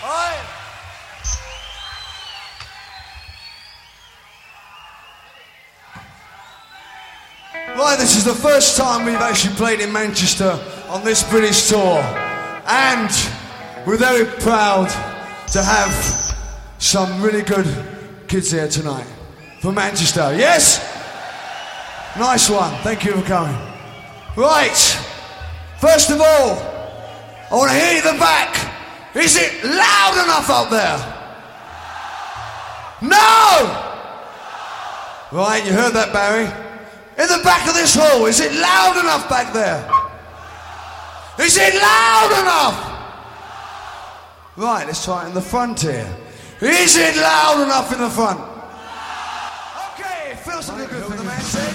Right, this is the first time we've actually played in Manchester on this British tour, and we're very proud to have some really good kids here tonight from Manchester. Yes? Nice one. Thank you for coming. Right, first of all, I want to hear you at the back. Is it loud enough up there? No! Right, you heard that, Barry? In the back of this hall, is it loud enough back there? Is it loud enough? Right, let's try it in the front here. Is it loud enough in the front? Okay, it feels like a good thing the man said.